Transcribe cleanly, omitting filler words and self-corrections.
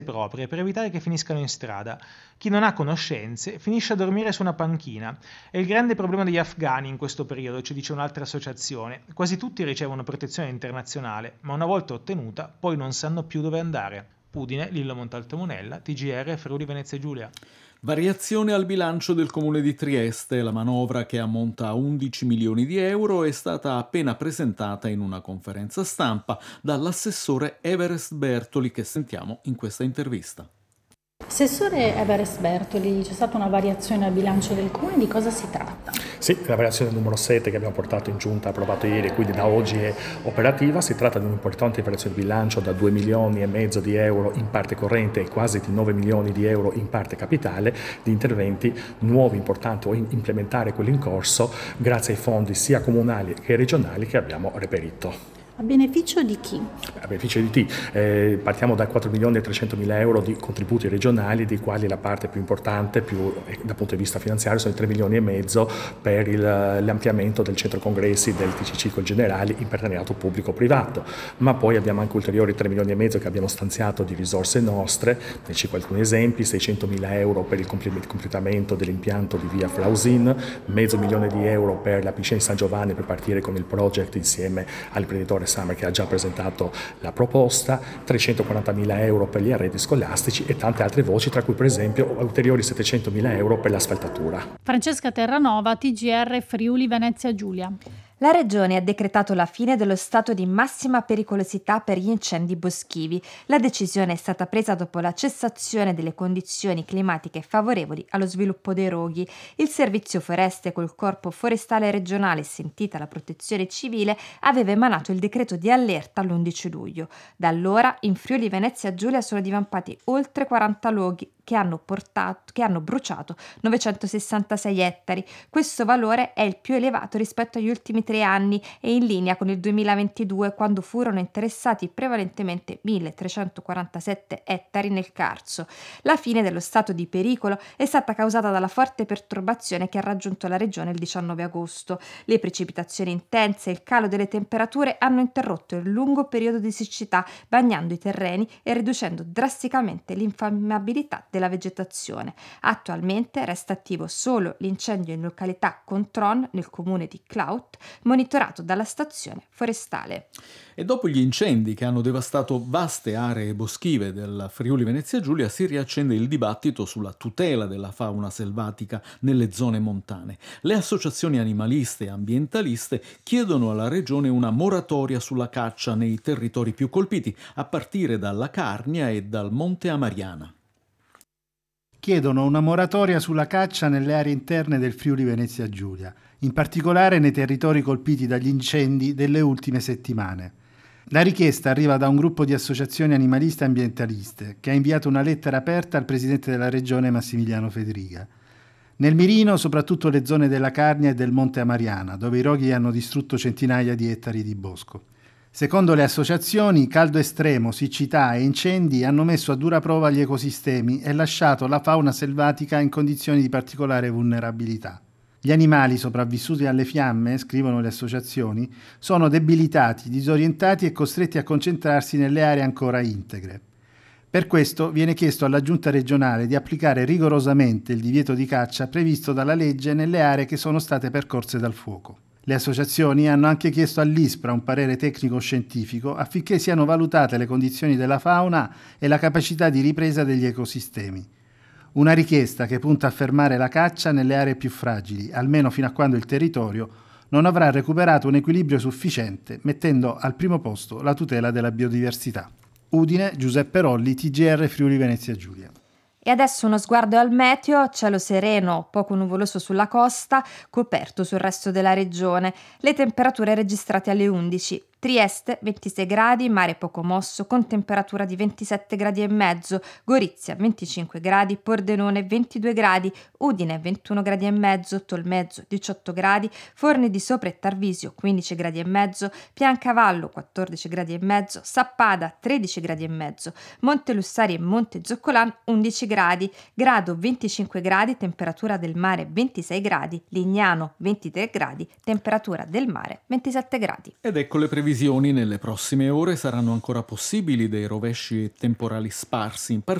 proprie per evitare che finiscano in strada. Chi non ha conoscenze finisce a dormire su una panchina. È il grande problema degli afghani in questo periodo, ci dice un'altra associazione. Quasi tutti ricevono protezione internazionale, ma una volta ottenuta poi non sanno più dove andare. Udine, Lillo Montalto Monella, TGR, Friuli Venezia Giulia. Variazione al bilancio del Comune di Trieste. La manovra, che ammonta a 11 milioni di euro, è stata appena presentata in una conferenza stampa dall'assessore Everest Bertoli, che sentiamo in questa intervista. Assessore Everest Bertoli, c'è stata una variazione al bilancio del Comune, di cosa si tratta? Sì, la variazione numero 7 che abbiamo portato in giunta, approvato ieri e quindi da oggi è operativa. Si tratta di un'importante variazione di bilancio da 2 milioni e mezzo di euro in parte corrente e quasi di 9 milioni di euro in parte capitale, di interventi nuovi, importanti o implementare quelli in corso grazie ai fondi sia comunali che regionali che abbiamo reperito. A beneficio di chi? A beneficio di chi? Partiamo da 4 milioni e 300 mila euro di contributi regionali, dei quali la parte più importante dal punto di vista finanziario sono i 3 milioni e mezzo per l'ampliamento del centro congressi del TCC col Generali in partenariato pubblico-privato, ma poi abbiamo anche ulteriori 3 milioni e mezzo che abbiamo stanziato di risorse nostre. Ne cito alcuni esempi: 600 mila euro per il completamento dell'impianto di via Flausin, mezzo milione di euro per la piscina di San Giovanni per partire con il project insieme all'imprenditore Summer che ha già presentato la proposta, 340 mila euro per gli arredi scolastici e tante altre voci, tra cui per esempio ulteriori 700 mila euro per l'asfaltatura. Francesca Terranova, TGR Friuli Venezia Giulia. La Regione ha decretato la fine dello stato di massima pericolosità per gli incendi boschivi. La decisione è stata presa dopo la cessazione delle condizioni climatiche favorevoli allo sviluppo dei roghi. Il Servizio Foreste, col Corpo Forestale Regionale, sentita la Protezione Civile, aveva emanato il decreto di allerta l'11 luglio. Da allora in Friuli Venezia Giulia sono divampati oltre 40 roghi che hanno bruciato 966 ettari. Questo valore è il più elevato rispetto agli ultimi 3 anni e in linea con il 2022, quando furono interessati prevalentemente 1347 ettari nel Carso. La fine dello stato di pericolo è stata causata dalla forte perturbazione che ha raggiunto la regione il 19 agosto. Le precipitazioni intense e il calo delle temperature hanno interrotto il lungo periodo di siccità, bagnando i terreni e riducendo drasticamente l'infiammabilità della vegetazione. Attualmente resta attivo solo l'incendio in località Contron, nel comune di Clout, monitorato dalla stazione forestale. E dopo gli incendi che hanno devastato vaste aree boschive del Friuli Venezia Giulia, si riaccende il dibattito sulla tutela della fauna selvatica nelle zone montane. Le associazioni animaliste e ambientaliste chiedono alla Regione una moratoria sulla caccia nei territori più colpiti, a partire dalla Carnia e dal Monte Amariana. Chiedono una moratoria sulla caccia nelle aree interne del Friuli Venezia Giulia, in particolare nei territori colpiti dagli incendi delle ultime settimane. La richiesta arriva da un gruppo di associazioni animaliste e ambientaliste che ha inviato una lettera aperta al presidente della regione Massimiliano Federica. Nel mirino soprattutto le zone della Carnia e del Monte Amariana, dove i roghi hanno distrutto centinaia di ettari di bosco. Secondo le associazioni, caldo estremo, siccità e incendi hanno messo a dura prova gli ecosistemi e lasciato la fauna selvatica in condizioni di particolare vulnerabilità. Gli animali sopravvissuti alle fiamme, scrivono le associazioni, sono debilitati, disorientati e costretti a concentrarsi nelle aree ancora integre. Per questo viene chiesto alla Giunta regionale di applicare rigorosamente il divieto di caccia previsto dalla legge nelle aree che sono state percorse dal fuoco. Le associazioni hanno anche chiesto all'ISPRA un parere tecnico-scientifico affinché siano valutate le condizioni della fauna e la capacità di ripresa degli ecosistemi. Una richiesta che punta a fermare la caccia nelle aree più fragili, almeno fino a quando il territorio non avrà recuperato un equilibrio sufficiente, mettendo al primo posto la tutela della biodiversità. Udine, Giuseppe Rolli, TGR Friuli Venezia Giulia. E adesso uno sguardo al meteo: cielo sereno, poco nuvoloso sulla costa, coperto sul resto della regione. Le temperature registrate alle 11. Trieste 26 gradi, mare poco mosso con temperatura di 27 gradi e mezzo, Gorizia 25 gradi, Pordenone 22 gradi, Udine 21 gradi e mezzo, Tolmezzo 18 gradi, Forni di Sopra e Tarvisio 15 gradi e mezzo, Piancavallo 14 gradi e mezzo, Sappada 13 gradi e mezzo, Montelussari e Monte Zoccolan 11 gradi, Grado 25 gradi, temperatura del mare 26 gradi, Lignano 23 gradi, temperatura del mare 27 gradi. Ed ecco le previsioni previsioni, nelle prossime ore saranno ancora possibili dei rovesci temporali sparsi, in